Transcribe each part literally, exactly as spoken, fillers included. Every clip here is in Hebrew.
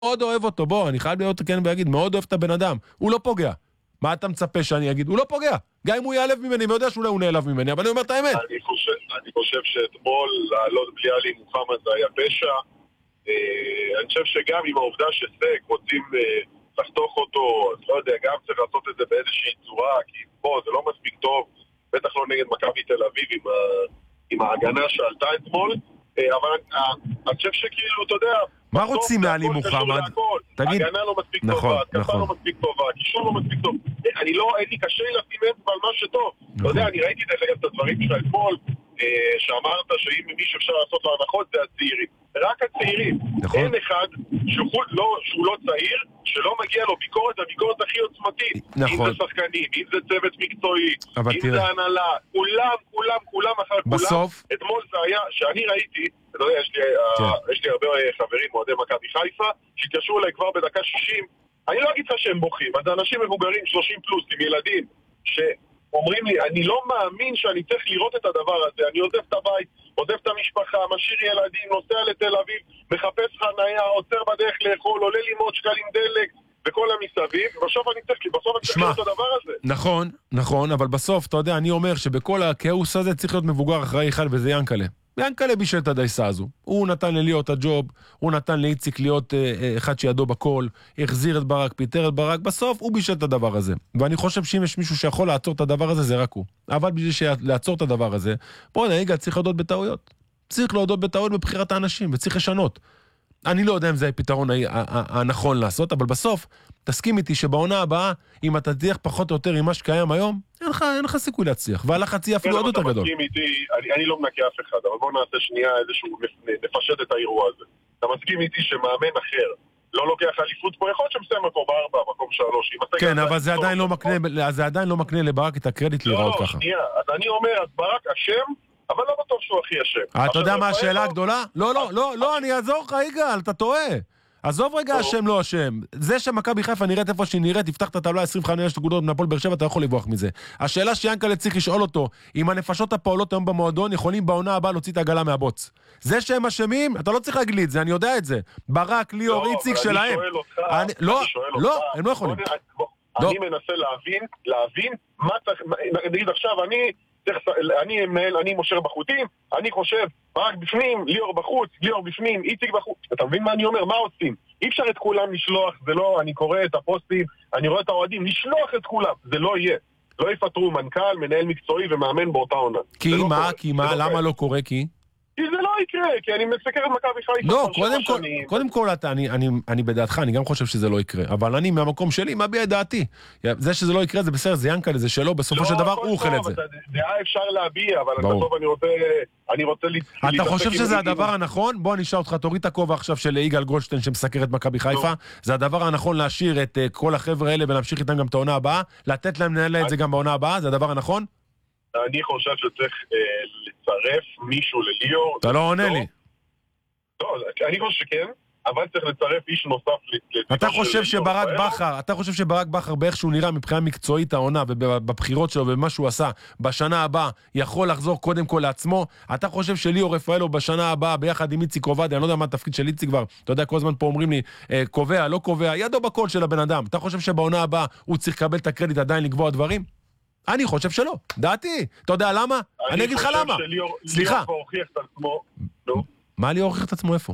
מאוד אוהב אותו, בוא, אני חייב להיות כן ולהגיד, מאוד אוהב את הבן אדם, הוא לא פוגע. מה אתה מצפה שאני אגיד? הוא לא פוגע. גם אם הוא יעלב ממני, אני יודע שאולי הוא נעלב ממני, אבל אני אומר את האמת. אני חושב, אני חושב שאתמול לעלות בלי עלי מוחמד זה היה פשע. אני חושב שגם עם העובדה שסק רוצים לחתוך אותו, אז לא יודע, גם צריך לעשות את זה באיזושהי צורה, כי פה זה לא מספיק טוב, בטח לא נגד מכבי תל אביב עם, ה... עם ההגנה שעלתה אתמול, אבל אני חושב שכאילו, אתה יודע, מה רוצים מעלי מוחמד? תגיד, הגנה לא מספיק טובה, התקפה לא מספיק טובה, קישור לא מספיק טוב. אני לא, אין לי קשה לשים אצבע על מה שטוב. אתה יודע, אני ראיתי את הדברים שלך אתמול, שאמרת שאם מישהו אפשר לעשות לו הנחות זה הצעירים. רק הצעירים. אין אחד שהוא לא צעיר, שלא מגיע לו ביקורת, הביקורת הכי עוצמתית. אם זה שחקנים, אם זה צוות מקצועי, אם זה הנהלה, כולם, כולם, כולם אחר כולם. בסוף? אתמול זה היה, שאני ראיתי, אתה יודע, יש לי הרבה חברים, מועדי מכבי חיפה, שהתקשרו אליי כבר בדקה שישים, אני לא אגיד לך שהם בוכים, אז אנשים מבוגרים שלושים פלוס עם ילדים, שאומרים לי, אני לא מאמין שאני צריך לראות את הדבר הזה, אני עוזב את הבית, עוזב את המשפחה, משאיר ילדים, נוסע לתל אביב, מחפש חניה, עוצר בדרך לאכול, עולה לי מאות שקלים דלק, וכל המסביב, ובסוף אני צריך, בסוף אני צריך לראות את הדבר הזה. נכון, נכון, אבל בסוף, אתה יודע, אני אומר שבכל הכאוס הזה צריך להיות מבוגר אחראי אחד, וזה ינקלה. ינקלה בישל את הדייסה הזו. הוא נתן לליאור את הג'וב, הוא נתן לאיציק להיות אה, אה, אחד שידו בכל, החזיר את ברק, פיטר את ברק, בסוף הוא בישל את הדבר הזה. ואני חושב שאם יש מישהו שיכול לעצור את הדבר הזה, זה רק הוא. אבל בשביל לעצור את הדבר הזה, בוא נהיגה, צריך להודות בטעויות. צריך להודות בטעויות בבחירת האנשים, וצריך לשנות. אני לא יודע אם זה הפתרון הנכון לעשות, אבל בסוף, תסכים איתי שבעונה הבאה, אם אתה תצליח פחות או יותר עם מה שקיים היום, אין לך, אין לך סיכוי להצליח, והלחץ יהיה אפילו עוד יותר גדול. אתה מסכים איתי, אני, אני לא מנקה אף אחד, אבל בוא נעשה שנייה איזשהו, נפשט את האירוע הזה. אתה מסכים איתי שמאמן אחר לא לוקח אליפות פה, יכול להיות שמסיים מקום ארבע, מקום שלוש. כן, אבל זה עדיין לא מקנה, זה עדיין לא מקנה לברק את הקרדיט לראות ככה. לא, שנייה, אז אני אומר, אז ברק אשם, אבל לא בטוח שהוא הכי אשם. אתה יודע מה השאלה הגדולה? לא, לא, לא, לא, אני אעזור לך, יגאל, אתה טועה. עזוב רגע השם לא השם. זה שמכבי חיפה נראית איפה שהיא נראית, תפתח את הטבלה עשרים וחמש נקודות מהפועל באר שבע, אתה יכול לברוח מזה. השאלה שיאנקל'ה צריך לשאול אותו, אם הנפשות הפועלות היום במועדון יכולים בעונה הבאה להוציא את העגלה מהבוץ. זה שהם אשמים, אתה לא צריך להגיד לי את זה, אני יודע את זה. ברק, ליאור, איציק שלהם. לא, לא, הם לא יכולים. אני מנסה להבין, להבין מה צריך, נגיד עכשיו אני אני מנהל, אני מושר בחוטים, אני חושב, רק בפנים, ליאור בחוץ, ליאור בפנים, איציק בחוץ. אתה מבין מה אני אומר? מה עושים? אי אפשר את כולם לשלוח, זה לא, אני קורא את הפוסטים, אני רואה את האוהדים, לשלוח את כולם, זה לא יהיה. לא יפטרו מנכ"ל, מנהל מקצועי ומאמן באותה עונה. כי מה? כי מה? למה לא קורה? כי? כי זה לא יקרה, כי אני מסקר את מכבי חיפה. לא, קודם כל, קודם כל אתה, אני, אני, אני בדעתך, אני גם חושב שזה לא יקרה, אבל אני מהמקום שלי מביע את דעתי. זה שזה לא יקרה, זה בסדר, זה ינקל'ה, זה שלו, בסופו של דבר הוא אוכל את זה. דעה אפשר להביע, אבל בסוף אני רוצה, אני רוצה להתעסק. אתה חושב שזה הדבר הנכון? בוא נשאל אותך, תוריד את הכובע עכשיו של יגאל גולדשטיין שמסקר את מכבי חיפה. זה הדבר הנכון להשאיר את כל החבר'ה האלה ולהמשיך איתם גם את העונה הבאה, לתת להם לנהל את זה גם בעונה הבאה, זה הדבר הנכון? אני חושב שצריך לצרף מישהו לליאור. אתה לא עונה לי. לא, אני חושב שכן, אבל צריך לצרף איש נוסף. אתה חושב שברק בכר, אתה חושב שברק בכר באיך שהוא נראה מבחינה מקצועית העונה ובבחירות שלו ובמה שהוא עשה בשנה הבאה יכול לחזור קודם כל לעצמו? אתה חושב שליאור רפאלו בשנה הבאה ביחד עם איציק עובדיה, אני לא יודע מה התפקיד של איציק כבר, אתה יודע כל הזמן פה אומרים לי קובע, לא קובע, ידו בקול של הבן אדם. אתה חושב שבעונה הבאה הוא צריך לקבל את הקרדיט עדיין לקבוע דברים? אני חושב שלא, דעתי. אתה יודע למה? אני אגיד לך למה. סליחה. ליאור כבר הוכיח את עצמו. מה ליאור הוכיח את עצמו איפה?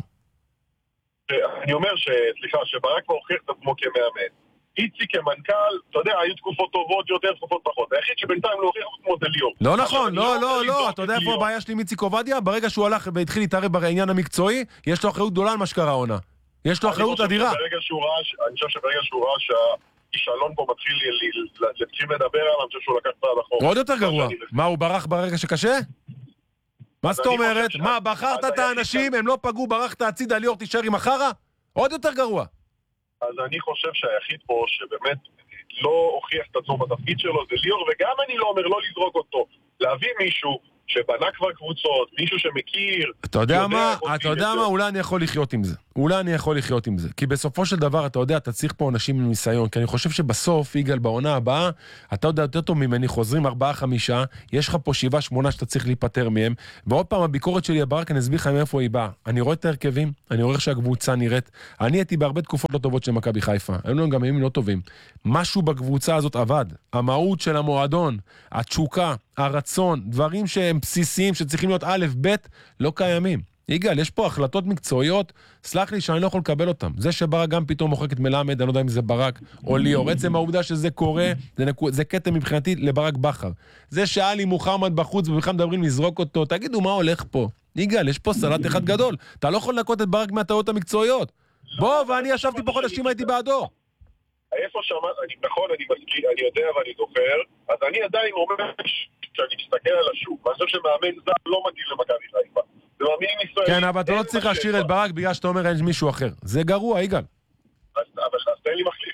אני אומר סליחה, שברק כבר הוכיח את עצמו כמאמן. איציק כמנכ"ל, אתה יודע, היו תקופות טובות יותר, תקופות פחות. היחיד שבינתיים לא הוכיח את עצמו זה ליאור. לא נכון, לא, לא, לא. אתה יודע איפה הבעיה שלי עם איציק עובדיה? ברגע שהוא הלך והתחיל להתערב בעניין המקצועי, יש לו אחריות גדולה על מה שקרה העונה. יש לו אחריות אדירה. אני חושב שברגע שהוא ראה שה... כישלון פה מתחיל לדבר עליו, אני חושב שהוא לקח צעד אחורה. עוד יותר גרוע. מה, הוא ברח ברגע שקשה? מה זאת אומרת? מה, בחרת את האנשים, הם לא פגעו, ברחת הצידה, ליאור תישאר עם החרה? עוד יותר גרוע. אז אני חושב שהיחיד פה שבאמת לא הוכיח את עצמו בתפקיד שלו זה ליאור, וגם אני לא אומר לא לזרוק אותו, להביא מישהו שבנה כבר קבוצות, מישהו שמכיר... אתה יודע מה, אתה יודע מה, אולי אני יכול לחיות עם זה. אולי אני יכול לחיות עם זה. כי בסופו של דבר, אתה יודע, אתה צריך פה אנשים עם ניסיון, כי אני חושב שבסוף, יגאל, בעונה הבאה, אתה יודע יותר טוב ממני, חוזרים ארבעה, חמישה, יש לך פה שבעה, שמונה שאתה צריך להיפטר מהם, ועוד פעם, הביקורת שלי הברק, אני אסביר לך מאיפה היא באה. אני רואה את ההרכבים, אני רואה שהקבוצה נראית. אני הייתי בהרבה תקופות לא טובות של מכבי חיפה. היו לנו גם ימים לא טובים. משהו בקבוצה הזאת עבד. המהות של המועדון, התשוקה, הרצון, דברים שהם בסיסיים, שצריכים להיות א', ב', לא קיימים. יגאל, יש פה החלטות מקצועיות, סלח לי שאני לא יכול לקבל אותם. זה שברק גם פתאום מוחק את מלמד, אני לא יודע אם זה ברק או ליאור. עצם העובדה שזה קורה, זה, נקו, זה קטע מבחינתי לברק בחר. זה שאלי מוחמד בחוץ ובכלל מדברים לזרוק אותו, תגידו מה הולך פה. יגאל, יש פה סלט אחד גדול. אתה לא יכול לנקות את ברק מהטעויות המקצועיות. בוא, ואני ישבתי פה חודשים, הייתי בעדו. איפה שמעת, נכון, אני מסכים, אני יודע ואני זוכר, אז אני עדיין אומר שאני מסתכל על השוק, ואני חושב שמאמן זר לא מתאים למכבי חיפה. זה מאמין ישראלי. כן, אבל אתה לא צריך להשאיר את ברק בגלל שאתה אומר אין מישהו אחר. זה גרוע, יגאל. אבל אז תן לי מחליף.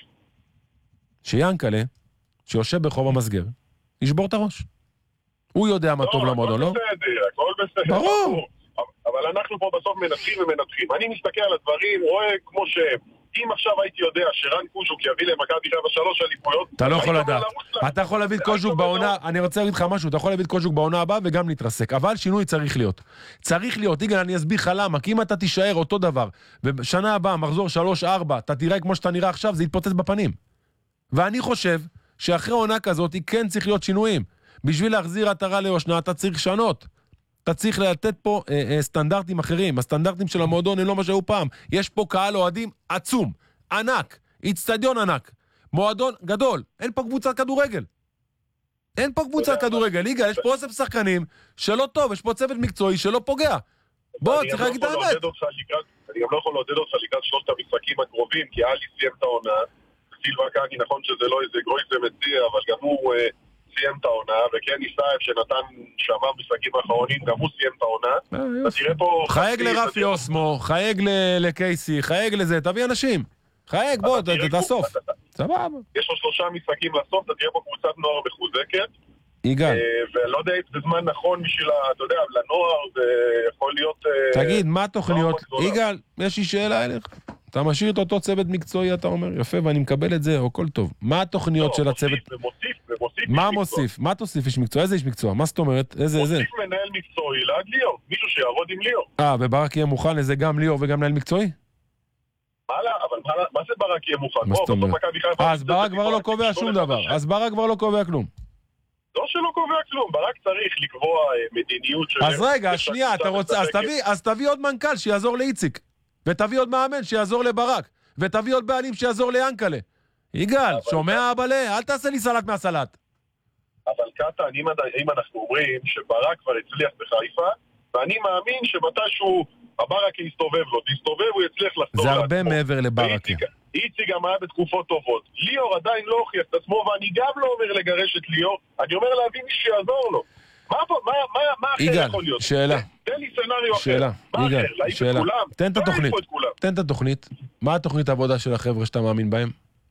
שיאנקלה, שיושב ברחוב המסגר, ישבור את הראש. הוא יודע מה טוב למועדון, לא? הכל בסדר, הכל בסדר. ברור. אבל אנחנו פה בסוף מנתחים ומנתחים. אני מסתכל על הדברים, רואה כמו שהם. אם עכשיו הייתי יודע שרן קוז'וק יביא למכבי חיפה שלוש אליפויות... אתה לא יכול לדעת. אתה יכול להביא את קוז'וק בעונה... אני רוצה להגיד לך משהו, אתה יכול להביא את קוז'וק בעונה הבאה וגם להתרסק. אבל שינוי צריך להיות. צריך להיות. יגאל, אני אסביר לך למה. כי אם אתה תישאר אותו דבר, ובשנה הבאה, מחזור שלוש ארבע, אתה תראה כמו שאתה נראה עכשיו, זה יתפוצץ בפנים. ואני חושב שאחרי עונה כזאת, כן צריך להיות שינויים. בשביל להחזיר עטרה ליושנה, אתה צריך לשנות. אתה צריך לתת פה אה, אה, סטנדרטים אחרים. הסטנדרטים של המועדון הם לא מה שהיו פעם. יש פה קהל אוהדים עצום, ענק, אצטדיון ענק, מועדון גדול. אין פה קבוצת כדורגל. אין פה קבוצת כדורגל. ליגה, יש פה אוסף שחקנים שלא טוב, יש פה צוות מקצועי שלא פוגע. בוא, צריך להגיד את האמת. אני גם לא יכול לעודד אותך לקראת שלושת המשחקים הקרובים, כי אלי סיים את העונה, סילבה קאגי, נכון שזה לא איזה גרויסם מציע, אבל גם הוא... סיים את העונה, וכן ניסייב שנתן שמע משחקים האחרונים, גם הוא סיים את העונה. אתה תראה פה... חייג לרפי אוסמו, חייג לקייסי, חייג לזה, תביא אנשים. חייג, בוא, תאסוף. סבבה. יש לו שלושה משחקים לסוף, אתה תראה פה קבוצת נוער מחוזקת. יגאל. ולא יודע אם זה זמן נכון בשביל, אתה יודע, לנוער זה יכול להיות... תגיד, מה התוכניות? יגאל, יש לי שאלה אליך. אתה משאיר את אותו צוות מקצועי, אתה אומר, יפה, ואני מקבל את זה, הכל טוב. מה התוכניות של הצוות? ומוסיף, ומוסיף. מה מוסיף? מה תוסיף איש מקצוע? איזה איש מקצוע? מה זאת אומרת? איזה, איזה? מוסיף מנהל מקצועי ליד ליאור, מישהו שיעבוד עם ליאור. אה, וברק יהיה מוכן לזה גם ליאור וגם מנהל מקצועי? הלאה, אבל מה זה ברק יהיה מוכן? מה זאת אומרת? אז ברק כבר לא קובע שום דבר. אז ברק כבר לא קובע כלום. לא שלא קובע כלום, ברק צריך לקבוע מדיניות של... אז רגע, שנייה, אתה רוצה, אז תביא, אז תביא עוד מנכ"ל שיעזור לאיציק. ותביא עוד מאמן שיעזור לברק, ותביא עוד בעלים שיעזור ליאנקלה. יגאל, שומע אבלה, אל תעשה לי סלט מהסלט. אבל קטן, אם, אם אנחנו אומרים שברק כבר הצליח בחיפה, ואני מאמין שמתישהו הברק יסתובב לו, תסתובב הוא יצליח לחזור. זה הרבה מעבר לברק. איציק גם היה בתקופות טובות. ליאור עדיין לא הוכיח את עצמו, ואני גם לא אומר לגרש את ליאור, אני אומר להביא מי שיעזור לו. מה, מה, מה, מה אחר יגאל, יכול להיות? שאלה. תן לי סנריו שאלה. אחר. מה יגאל, אחר? להעיף שאלה. את כולם? תן את התוכנית. תן את התוכנית. מה התוכנית העבודה של החבר'ה שאתה מאמין בהם?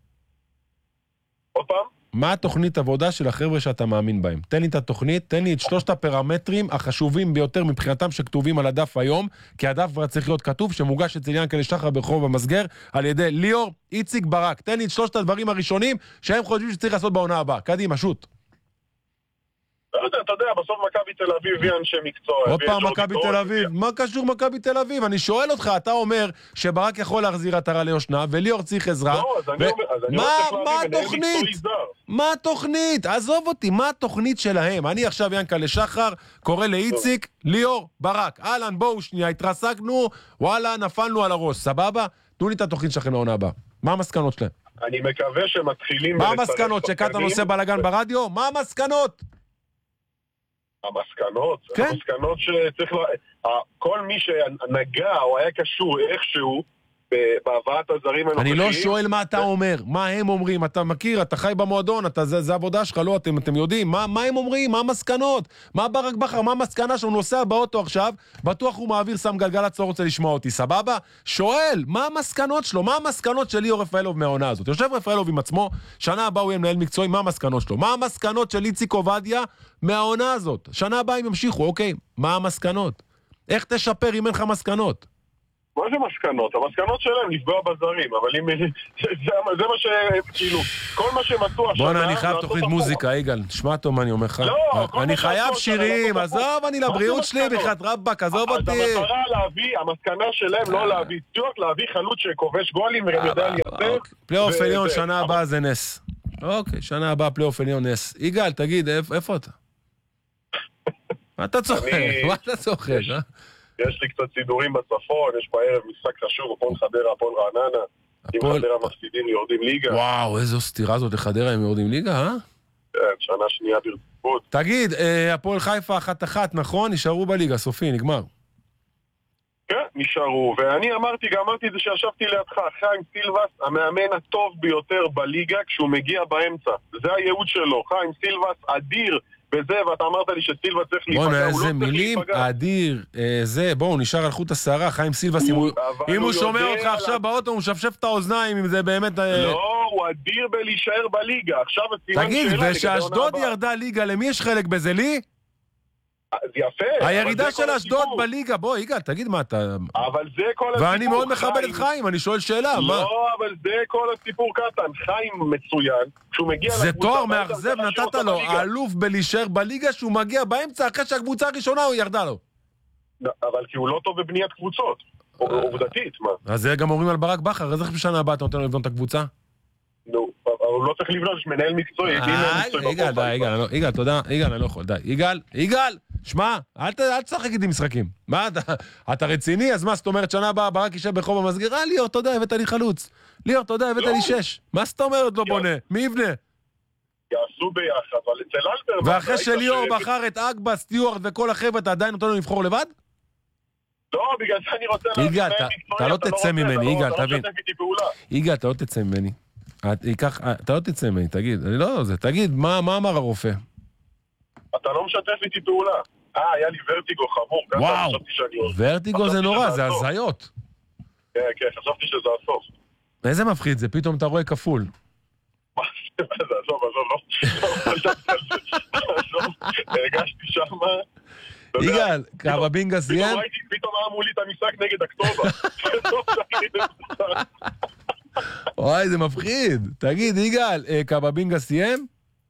עוד פעם? מה התוכנית עבודה של החבר'ה שאתה מאמין בהם? תן לי את התוכנית, תן לי את שלושת הפרמטרים החשובים ביותר מבחינתם שכתובים על הדף היום, כי הדף כבר צריך להיות כתוב שמוגש אצל יענקל'ה שחר ברחוב המסגר על ידי ליאור, איציק, ברק. תן לי את שלושת הדברים הראשונים שהם חושבים שצריך לעשות בעונה הבאה. קדימה, שוט. לא יודע, אתה יודע, בסוף מכבי תל אביב היא אנשי מקצוע. עוד פעם מכבי תל אביב, מה קשור מכבי תל אביב? אני שואל אותך, אתה אומר שברק יכול להחזיר עטרה ליושנה וליאור צריך עזרה. לא, אז אני אומר, מה התוכנית? מה התוכנית? עזוב אותי, מה התוכנית שלהם? אני עכשיו יענקל'ה שחר, קורא לאיציק, ליאור, ברק. אהלן, בואו שנייה, התרסקנו, וואלה, נפלנו על הראש, סבבה? תנו לי את התוכנית שלכם לעונה הבאה. מה המסקנות שלהם? אני מקווה שמתחילים... מה המסקנות? שקטן עושה בלגן ברדיו? מה המסקנות? המסקנות, כן? המסקנות שצריך לה... כל מי שנגע או היה קשור איכשהו בהבאת הזרים הנוכחיים. אני לא שואל מה אתה אומר, מה הם אומרים, אתה מכיר, אתה חי במועדון, אתה, זה, זה עבודה שלך, לא, אתם, אתם יודעים, מה, מה הם אומרים, מה המסקנות, מה ברק בכר, מה המסקנה שהוא נוסע באוטו עכשיו, בטוח הוא מעביר שם גלגלצ, לא רוצה לשמוע אותי, סבבה? שואל, מה המסקנות שלו, מה המסקנות של ליאור רפאלוב מהעונה הזאת? יושב רפאלוב עם עצמו, שנה הבאה הוא יהיה מנהל מקצועי, מה המסקנות שלו? מה המסקנות של איציק עובדיה מהעונה הזאת? שנה הבאה הם ימשיכו, אוקיי, מה המסקנות? איך תשפר אם אין לך מסקנות? מה זה מסקנות? המסקנות שלהם לפגוע בזרים, אבל אם... זה מה ש... כאילו, כל מה שמצאו השנה... בוא'נה, אני חייב תוכנית מוזיקה, יגאל, שמע טוב מה אני אומר לך. לא, אני חייב שירים, עזוב, אני לבריאות שלי בכלל רבק, עזוב אותי. אז המטרה להביא, המסקנה שלהם לא להביא סטיוארט, להביא חלוץ שכובש גולים וגם יודע לייצר. פלייאוף עליון שנה הבאה זה נס. אוקיי, שנה הבאה פלייאוף עליון נס. יגאל, תגיד, איפה אתה? מה אתה צוחק? מה אתה צוחק, אה? יש לי קצת סידורים בצפון, יש בערב משחק חשוב, הפועל חדרה, הפועל רעננה. אם חדרה מפסידים, יורדים ליגה. וואו, איזו סתירה זאת לחדרה, הם יורדים ליגה, אה? כן, שנה שנייה ברציפות. תגיד, הפועל חיפה אחת אחת, נכון? נשארו בליגה, סופי, נגמר. כן, נשארו, ואני אמרתי, גם אמרתי את זה שישבתי לידך, חיים סילבס, המאמן הטוב ביותר בליגה כשהוא מגיע באמצע. זה הייעוד שלו, חיים סילבס אדיר. בזה, ואתה אמרת לי שסילבה צריך להיפגע, בואו, איזה מילים, אדיר, זה, בואו, נשאר על חוט השערה, חיים סילבס, אם הוא שומע אותך עכשיו באוטו, הוא משפשף את האוזניים, אם זה באמת... לא, הוא אדיר בלהישאר בליגה, עכשיו הסימן שאלה... תגיד, ושאשדוד ירדה ליגה, למי יש חלק בזה, לי? זה יפה. הירידה של אשדוד בליגה, בוא, יגאל, תגיד מה אתה... אבל זה כל הסיפור. ואני מאוד מכבד את חיים, אני שואל שאלה, מה? לא, אבל זה כל הסיפור קטן. חיים מצוין, כשהוא מגיע... זה תואר מאכזב, נתת לו, האלוף בלהישאר בליגה, שהוא מגיע באמצע, אחרי שהקבוצה הראשונה הוא ירדה לו. אבל כי הוא לא טוב בבניית קבוצות. עובדתית, מה? אז זה גם אומרים על ברק בכר, אז איך בשנה הבאה אתה נותן לו לבנות את הקבוצה? נו, אבל הוא לא צריך לבנות, יש מנהל מקצועי. יגאל, די, יגאל, יגאל, תודה, יגאל, אני לא יכול, די, יגאל, יגאל, שמע, אל תשחק איתי משחקים. מה, אתה רציני? אז מה, זאת אומרת, שנה הבאה ברק יישב בחוב המסגרה? ליאור, אתה יודע, הבאת לי חלוץ. ליאור, אתה יודע, הבאת לי שש. מה זאת אומרת לא בונה? מי יבנה? יעשו ביחד, אבל אצל אלתר... ואחרי שליאור בחר את אגבה, סטיוארט וכל החבר'ה, אתה עדיין נותן לו לבחור לבד? לא, בגלל זה אני רוצה... יגאל, אתה לא תצא ממני, יגאל, תבין. יגאל, אתה לא תצא ממני. אתה לא תצא ממני, תגיד, אני לא זה, תגיד, מה אמר הרופא? אתה לא משתף איתי פעולה. אה, היה לי ורטיגו חמור. וואו, ורטיגו זה נורא, זה הזיות. כן, כן, חשבתי שזה הסוף. איזה מפחיד זה, פתאום אתה רואה כפול. מה זה, עזוב, עזוב, לא. הרגשתי שמה... יגאל, קבבינגה סיים? פתאום אמרו לי את המשחק נגד אקטובר. וואי, זה מפחיד. תגיד, יגאל, קבבינגה סיים?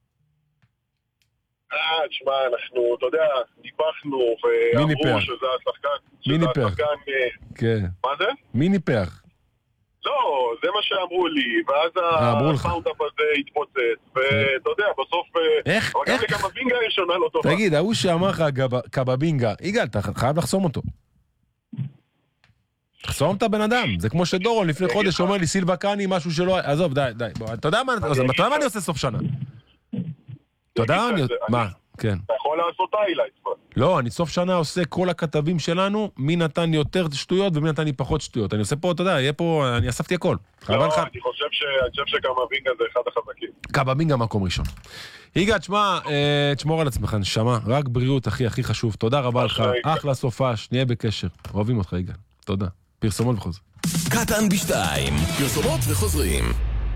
אה, תשמע, אנחנו, אתה יודע, ניפחנו, ואמרו שזה השחקן... מי ניפח? כן. מה זה? מי ניפח? לא, זה מה שאמרו לי, ואז הסאונדאפ הזה התפוצץ, ואתה יודע, בסוף... איך? אבל גם לקבבינגה הראשונה לא טובה. תגיד, ההוא שאמר לך קבבינגה, יגאל, אתה חייב לחסום אותו. תחסום את הבן אדם, זה כמו שדורון לפני חודש אומר לי סילבה קני משהו שלא... עזוב, די, די, אתה יודע מה אני עושה סוף שנה? אתה יודע מה? כן. אתה יכול לעשות איילייטס. לא, אני סוף שנה עושה כל הכתבים שלנו, מי נתן לי יותר שטויות ומי נתן לי פחות שטויות. אני עושה פה, אתה יודע, יהיה פה, אני אספתי הכל. לא, אני חושב שקבבינגה זה אחד החזקים. קבבינגה מקום ראשון. יגאל, תשמע, תשמור על עצמך, נשמה, רק בריאות, הכי הכי חשוב. תודה רבה לך, אחלה סופש, נהיה בקשר. אוהבים אותך, יגאל. תודה. פרסומות וחוזרים. קטן בשתיים, פרסומות וחוזרים.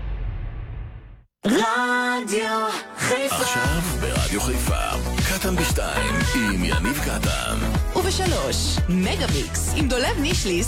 רדיו חיפה. עכשיו ברדיו חיפה, קטן בשתיים עם יניב קטן. ובשלוש, מגה מיקס עם דולב נישליס